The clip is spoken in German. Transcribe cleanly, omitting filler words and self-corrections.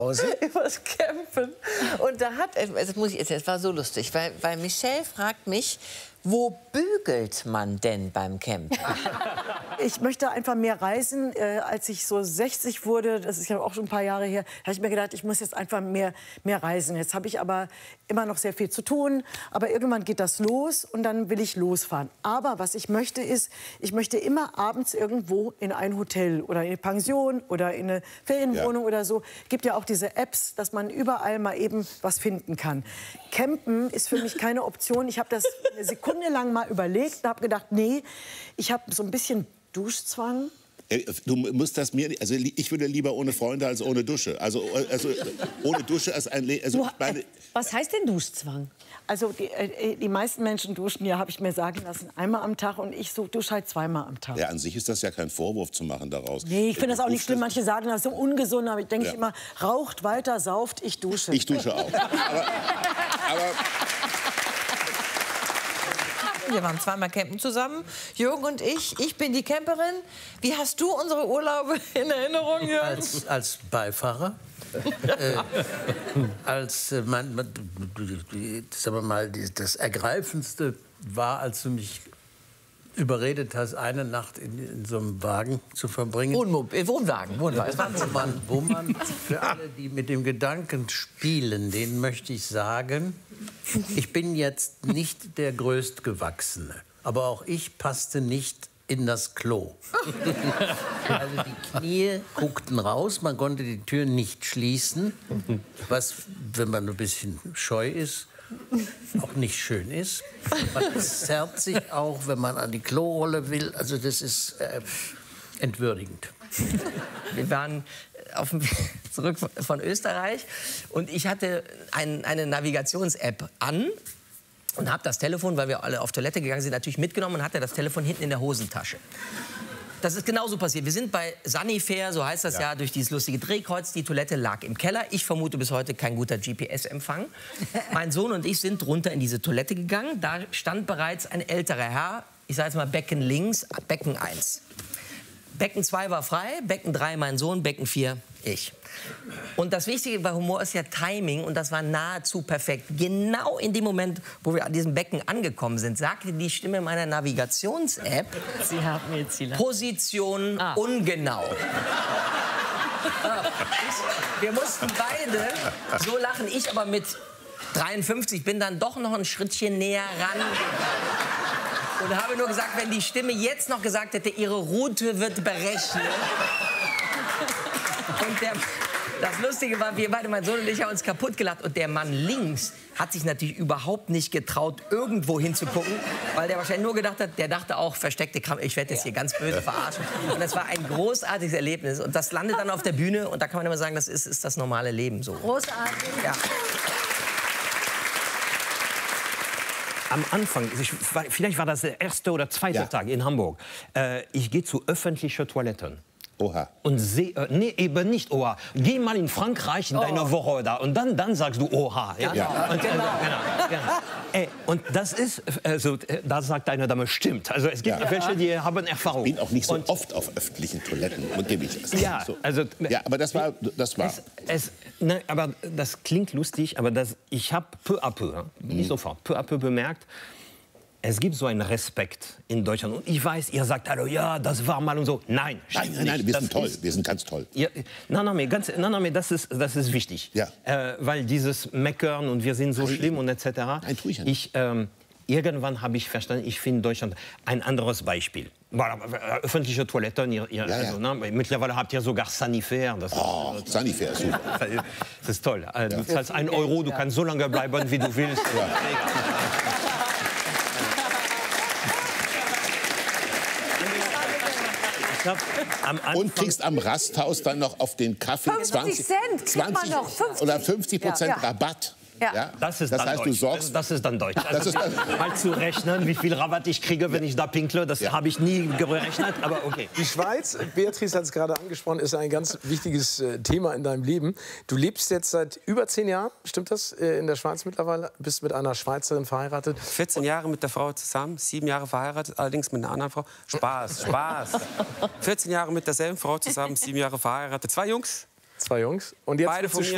Übers Campen. Und da hat, das muss ich jetzt, es war so lustig, weil Michelle fragt mich, wo bügelt man denn beim Campen? Ich möchte einfach mehr reisen. Als ich so 60 wurde, das ist ja auch schon ein paar Jahre her, habe ich mir gedacht, ich muss jetzt einfach mehr reisen. Jetzt habe ich aber immer noch sehr viel zu tun. Aber irgendwann geht das los und dann will ich losfahren. Aber was ich möchte ist, ich möchte immer abends irgendwo in ein Hotel oder in eine Pension oder in eine Ferienwohnung oder so. Es gibt ja auch diese Apps, dass man überall mal eben was finden kann. Campen ist für mich keine Option. Ich habe das eine Sekunde lang mal überlegt und habe gedacht, nee, ich habe so ein bisschen Duschzwang. Du musst das mir, also ich würde lieber ohne Freunde als ohne Dusche. Also ohne Dusche als ein was heißt denn Duschzwang? Also die meisten Menschen duschen, ja, habe ich mir sagen lassen, einmal am Tag und ich so dusche halt zweimal am Tag. Ja, an sich ist das ja kein Vorwurf zu machen daraus. Nee, ich finde das auch nicht schlimm. Manche sagen, das ist so ungesund, aber ich denke immer, raucht weiter, sauft, ich dusche. Ich dusche auch. aber Wir waren zweimal campen zusammen, Jürgen und ich. Ich bin die Camperin. Wie hast du unsere Urlaube in Erinnerung, Jürgen? Als Beifahrer. Sagen wir mal, das Ergreifendste war, als du mich überredet hast, eine Nacht in so einem Wagen zu verbringen. Wohnwagen. Wo man, für alle, die mit dem Gedanken spielen, denen möchte ich sagen, ich bin jetzt nicht der Größtgewachsene, aber auch ich passte nicht in das Klo. Also die Knie guckten raus, man konnte die Tür nicht schließen, was, wenn man ein bisschen scheu ist, auch nicht schön ist. Man zerrt sich auch, wenn man an die Klorolle will. Also das ist entwürdigend. Wir waren zurück von Österreich und ich hatte eine Navigations-App an und habe das Telefon, weil wir alle auf Toilette gegangen sind, natürlich mitgenommen und hatte das Telefon hinten in der Hosentasche. Das ist genauso passiert. Wir sind bei Sunnyfair, so heißt das ja, durch dieses lustige Drehkreuz. Die Toilette lag im Keller. Ich vermute bis heute kein guter GPS-Empfang. Mein Sohn und ich sind runter in diese Toilette gegangen. Da stand bereits ein älterer Herr, ich sage jetzt mal Becken links, Becken 1. Becken 2 war frei, Becken 3 mein Sohn, Becken 4 ich. Und das Wichtige bei Humor ist ja Timing und das war nahezu perfekt. Genau in dem Moment, wo wir an diesem Becken angekommen sind, sagte die Stimme meiner Navigations-App, Sie haben jetzt Position ungenau. Wir mussten beide so lachen, ich aber mit 53 bin dann doch noch ein Schrittchen näher ran. Und habe nur gesagt, wenn die Stimme jetzt noch gesagt hätte, ihre Route wird berechnet. Und das Lustige war, wir beide, mein Sohn und ich, haben uns kaputt gelacht. Und der Mann links hat sich natürlich überhaupt nicht getraut, irgendwo hinzugucken, weil der wahrscheinlich nur gedacht hat, der dachte auch, versteckte Kamera, ich werde jetzt hier ganz böse verarschen. Und das war ein großartiges Erlebnis. Und das landet dann auf der Bühne. Und da kann man immer sagen, das ist das normale Leben so. Großartig. Ja. Am Anfang, vielleicht war das der erste oder zweite Tag in Hamburg, ich gehe zu öffentlichen Toiletten. Oha. Und sehe, nee, eben nicht Oha. Geh mal in Frankreich in deiner Woche da und dann sagst du Oha. Ja? Und, und das ist, also, da sagt eine Dame, stimmt. Also es gibt welche, die haben Erfahrung. Ich bin auch nicht so oft auf öffentlichen Toiletten, gebe ich das. Ja, so. also, ja, aber das war. Ne, aber das klingt lustig, aber ich habe peu à peu, nicht sofort, peu à peu bemerkt, es gibt so einen Respekt in Deutschland. Und ich weiß, ihr sagt alle, ja, das war mal und so. Nein, nein, wir sind toll. Wir sind ganz toll. Ja, nein, das ist wichtig. Ja. Weil dieses Meckern und wir sind so schlimm und etc. Nein, tue ich ja nicht. Irgendwann habe ich verstanden, ich finde Deutschland ein anderes Beispiel. Öffentliche Toiletten, also, mittlerweile habt ihr sogar Sunnyfair. Sunnyfair, super. Das ist toll. Du zahlst 1 €, du kannst so lange bleiben, wie du willst. Und kriegst am Rasthaus dann noch auf den Kaffee 50 Cent, noch 50. oder 50% Rabatt. Ja. Das ist das dann heißt, Deutsch. du sorgst. Das ist dann Deutsch. Also, mal zu rechnen, wie viel Rabatt ich kriege, wenn ich da pinkle, das habe ich nie gerechnet, aber okay. Die Schweiz, Beatrice hat es gerade angesprochen, ist ein ganz wichtiges Thema in deinem Leben. Du lebst jetzt seit über 10 Jahren, stimmt das, in der Schweiz mittlerweile? Bist mit einer Schweizerin verheiratet? 14 Jahre mit der Frau zusammen, 7 Jahre verheiratet, allerdings mit einer anderen Frau. Spaß, Spaß. 14 Jahre mit derselben Frau zusammen, 7 Jahre verheiratet. 2 Jungs. 2 Jungs. Und jetzt Beide willst du